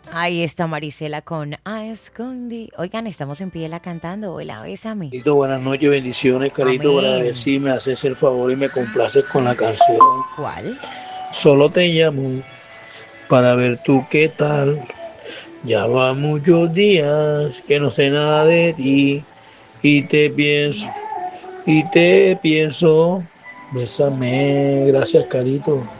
Ahí está Marisela con A Escondi. Oigan, estamos en Piela cantando. Hola, bésame. Carito, buenas noches, bendiciones, Carito, para ver Amén. si me haces el favor y me complaces con la canción. ¿Cuál? Solo te llamo para ver tú qué tal. Ya va muchos días que no sé nada de ti y te pienso, bésame, gracias, Carito.